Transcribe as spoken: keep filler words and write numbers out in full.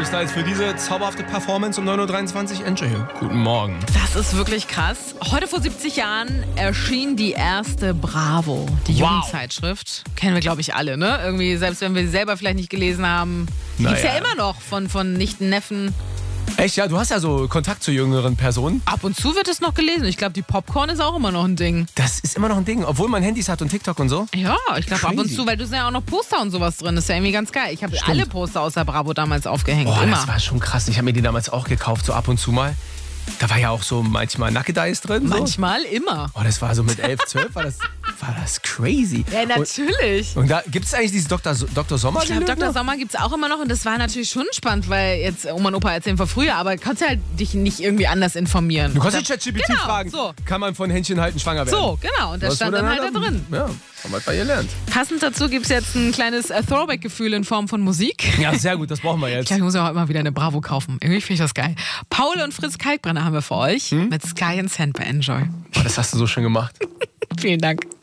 Harry Styles für diese zauberhafte Performance um neun Uhr dreiundzwanzig. Enjoy. Guten Morgen. Das ist wirklich krass. Heute vor siebzig Jahren erschien die erste Bravo, die Wow. Jugendzeitschrift. Kennen wir, glaube ich, alle, ne? Irgendwie, selbst wenn wir sie selber vielleicht nicht gelesen haben. Naja. Gibt's ja immer noch von, von Nichten, Neffen. Echt, ja? Du hast ja so Kontakt zu jüngeren Personen. Ab und zu wird es noch gelesen. Ich glaube, die Popcorn ist auch immer noch ein Ding. Das ist immer noch ein Ding, obwohl man Handys hat und TikTok und so. Ja, ich glaube ab und Crazy. zu, weil du sind ja auch noch Poster und sowas drin. Das ist ja irgendwie ganz geil. Ich habe Stimmt. alle Poster aus der Bravo damals aufgehängt. Boah, immer. das war schon krass. Ich habe mir die damals auch gekauft, so ab und zu mal. Da war ja auch so manchmal Naked Eyes drin. So. Manchmal immer. Oh, das war so mit elf, zwölf, war das, war das crazy. Ja, natürlich. Und, und da gibt es eigentlich dieses Doktor So- Doktor Sommer? Ich glaube, Gelöt Doktor noch? Sommer gibt es auch immer noch und das war natürlich schon spannend, weil jetzt Oma und Opa erzählen von früher, aber kannst du halt dich nicht irgendwie anders informieren. Du kannst Und den da- ChatGPT genau, fragen, So, kann man von Händchen halten schwanger werden? so, genau. Und das Was stand wurde dann halt da drin. Ja, haben wir bei ihr gelernt. Passend dazu gibt es jetzt ein kleines äh, Throwback-Gefühl in Form von Musik. Ja, sehr gut, das brauchen wir Ich jetzt. glaube, ich muss ja heute mal wieder eine Bravo kaufen. Irgendwie finde ich das geil. Paul und Fritz Kalkbrenner haben wir für euch mit Sky and Sand bei Enjoy. Oh, das hast du so schön gemacht. Vielen Dank.